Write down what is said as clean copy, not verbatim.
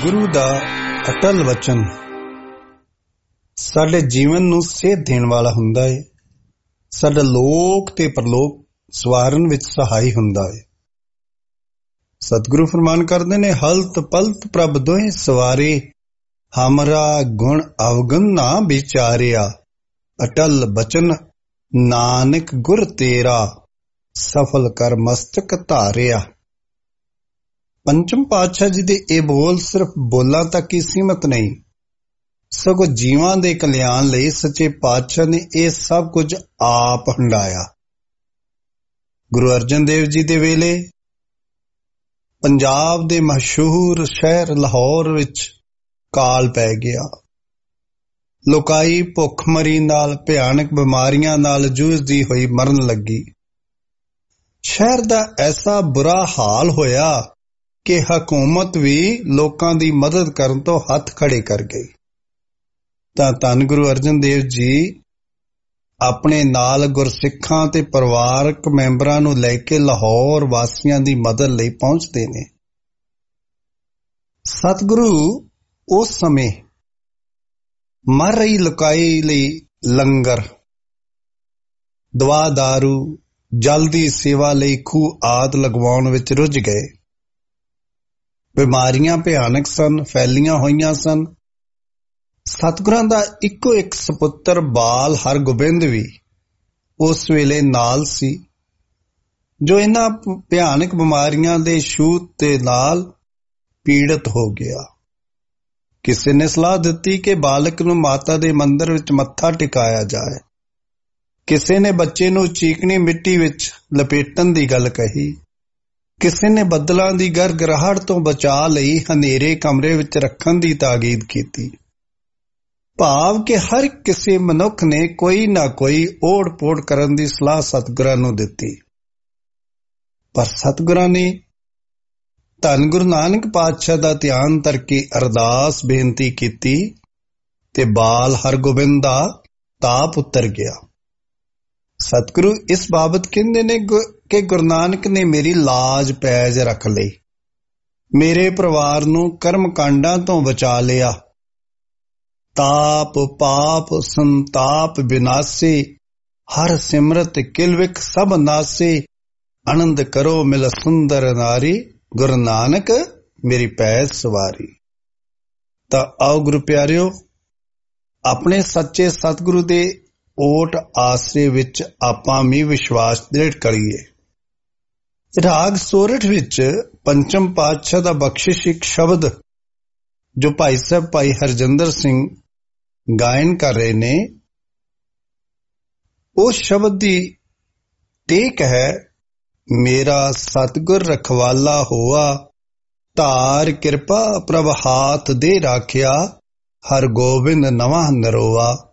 ਗੁਰੂ ਦਾ ਅਟਲ ਵਚਨ ਸਾਡੇ ਜੀਵਨ ਨੂੰ ਸੇਧ ਦੇਣ ਵਾਲਾ ਹੁੰਦਾ ਹੈ। ਸਾਡਾ ਲੋਕ ਤੇ ਪਰਲੋਕ ਸਵਾਰਨ ਵਿੱਚ ਸਹਾਈ ਹੁੰਦਾ ਹੈ। ਸਤਿਗੁਰੂ ਫਰਮਾਨ ਕਰਦੇ ਨੇ, ਹਲਤ ਪਲਤ ਪ੍ਰਭ ਦੋਹੇ ਸਵਾਰੇ, ਹਮਰਾ ਗੁਣ ਅਵਗੁਣ ਨਾ ਵਿਚਾਰਿਆ, ਅਟਲ ਬਚਨ ਨਾਨਕ ਗੁਰ ਤੇਰਾ, ਸਫਲ ਕਰ ਮਸਤਕ ਧਾਰਿਆ। ਪੰਚਮ ਪਾਤਸ਼ਾਹ ਜੀ ਦੇ ਇਹ ਬੋਲ ਸਿਰਫ ਬੋਲਾਂ ਤੱਕ ਹੀ ਸੀਮਤ ਨਹੀਂ, ਸਗੋਂ ਜੀਵਾਂ ਦੇ ਕਲਿਆਣ ਲਈ ਸੱਚੇ ਪਾਤਸ਼ਾਹ ਨੇ ਇਹ ਸਭ ਕੁਝ ਆਪ ਹੰਢਾਇਆ। ਗੁਰੂ ਅਰਜਨ ਦੇਵ ਜੀ ਦੇ ਵੇਲੇ ਪੰਜਾਬ ਦੇ ਮਸ਼ਹੂਰ ਸ਼ਹਿਰ ਲਾਹੌਰ ਵਿੱਚ ਕਾਲ ਪੈ ਗਿਆ। ਲੋਕਾਈ ਭੁੱਖਮਰੀ ਨਾਲ, ਭਿਆਨਕ ਬਿਮਾਰੀਆਂ ਨਾਲ ਜੂਝਦੀ ਹੋਈ ਮਰਨ ਲੱਗੀ। ਸ਼ਹਿਰ ਦਾ ਐਸਾ ਬੁਰਾ ਹਾਲ ਹੋਇਆ ਕਿ ਹਕੂਮਤ ਵੀ ਲੋਕਾਂ ਦੀ ਮਦਦ ਕਰਨ ਤੋਂ ਹੱਥ ਖੜੇ ਕਰ ਗਈ। ਤਾਂ ਧੰਨ ਗੁਰੂ ਅਰਜਨ ਦੇਵ ਜੀ ਆਪਣੇ ਨਾਲ ਗੁਰਸਿੱਖਾਂ ਤੇ ਪਰਿਵਾਰਕ ਮੈਂਬਰਾਂ ਨੂੰ ਲੈ ਕੇ ਲਾਹੌਰ ਵਾਸੀਆਂ ਦੀ ਮਦਦ ਲਈ ਪਹੁੰਚਦੇ ਨੇ। ਸਤਿਗੁਰੂ ਉਸ ਸਮੇਂ ਮਰ ਰਹੀ ਲੋਕਾਈ ਲਈ ਲੰਗਰ, ਦਵਾ ਦਾਰੂ, ਜਲ ਦੀ ਸੇਵਾ ਲਈ ਖੂਹ ਆਦਿ ਲਗਵਾਉਣ ਵਿੱਚ ਰੁੱਝ ਗਏ। ਬਿਮਾਰੀਆਂ ਭਿਆਨਕ ਸਨ, ਫੈਲੀਆਂ ਹੋਈਆਂ ਸਨ। ਸਤਿਗੁਰਾਂ ਦਾ ਇੱਕੋ ਇੱਕ ਸਪੁੱਤਰ ਬਾਲ ਹਰਗੋਬਿੰਦ ਵੀ ਉਸ ਵੇਲੇ ਨਾਲ ਸੀ, ਜੋ ਇਹਨਾਂ ਭਿਆਨਕ ਬਿਮਾਰੀਆਂ ਦੇ ਛੂਤ ਦੇ ਨਾਲ ਪੀੜਤ ਹੋ ਗਿਆ। ਕਿਸੇ ਨੇ ਸਲਾਹ ਦਿੱਤੀ ਕਿ ਬਾਲਕ ਨੂੰ ਮਾਤਾ ਦੇ ਮੰਦਰ ਵਿੱਚ ਮੱਥਾ ਟਿਕਾਇਆ ਜਾਏ। ਕਿਸੇ ਨੇ ਬੱਚੇ ਨੂੰ ਚੀਕਣੀ ਮਿੱਟੀ ਵਿੱਚ ਲਪੇਟਣ ਦੀ ਗੱਲ ਕਹੀ। ਕਿਸੇ ਨੇ ਬੱਦਲਾਂ ਦੀ ਗਰਗਰਾਹਟ ਤੋਂ ਬਚਾਅ ਲਈ ਹਨੇਰੇ ਕਮਰੇ ਵਿੱਚ ਰੱਖਣ ਦੀ ਤਾਕੀਦ ਕੀਤੀ। ਭਾਵ ਕਿ ਹਰ ਕਿਸੇ ਮਨੁੱਖ ਨੇ ਕੋਈ ਨਾ ਕੋਈ ਓੜ ਪੋੜ ਕਰਨ ਦੀ ਸਲਾਹ ਸਤਿਗੁਰਾਂ ਨੂੰ ਦਿੱਤੀ। ਪਰ ਸਤਿਗੁਰਾਂ ਨੇ ਧੰਨ ਗੁਰੂ ਨਾਨਕ ਪਾਤਸ਼ਾਹ ਦਾ ਧਿਆਨ ਧਰ ਕੇ ਅਰਦਾਸ ਬੇਨਤੀ ਕੀਤੀ ਤੇ ਬਾਲ ਹਰਗੋਬਿੰਦ ਦਾ ਤਾਪ ਉਤਰ ਗਿਆ। ਸਤਿਗੁਰੂ ਇਸ ਬਾਬਤ ਕਹਿੰਦੇ ਨੇ ਕਿ ਗੁਰੂ ਨਾਨਕ ਨੇ ਮੇਰੀ ਲਾਜ ਪੈਜ ਰੱਖ ਲਈ, ਮੇਰੇ ਪਰਿਵਾਰ ਨੂੰ ਕਰਮ ਕਾਂਡਾਂ ਤੋਂ ਬਚਾ ਲਿਆ। ਤਾਪ ਪਾਪ ਸੰਤਾਪ ਵਿਨਾਸੇ, ਹਰ ਸਿਮਰਤ ਕਿਲਵਿਕ ਸਭ ਨਾਸੇ, ਆਨੰਦ ਕਰੋ ਮਿਲ ਸੁੰਦਰ ਨਾਰੀ, ਗੁਰੂ ਨਾਨਕ ਮੇਰੀ ਪੈਜ ਸਵਾਰੀ। ਤਾਂ ਆਓ ਗੁਰੂ ਪਿਆਰਿਓ, ਆਪਣੇ ਸੱਚੇ ਸਤਿਗੁਰੂ ਦੇ ਓਟ ਆਸਰੇ ਵਿੱਚ ਆਪਾਂ ਵੀ ਵਿਸ਼ਵਾਸ ਦ੍ਰਿੜ ਕਰੀਏ। ਰਾਗ ਸੋਰਠ ਵਿੱਚ ਪੰਚਮ ਪਾਤਸ਼ਾਹ ਦਾ ਬਖਸ਼ਿਸ਼ ਇੱਕ ਸ਼ਬਦ ਜੋ ਭਾਈ ਸਾਹਿਬ ਭਾਈ ਹਰਜਿੰਦਰ ਸਿੰਘ ਗਾਇਨ ਕਰ ਰਹੇ ਨੇ, ਉਸ ਸ਼ਬਦ ਦੀ ਟੇਕ ਹੈ, ਮੇਰਾ ਸਤਿਗੁਰ ਰਖਵਾਲਾ ਹੋਆ, ਧਾਰ ਕਿਰਪਾ ਪ੍ਰਭ ਹਾਥ ਦੇ ਰਾਖਿਆ, ਹਰ ਗੋਬਿੰਦ ਨਵਾਂ ਨਰੋਆ।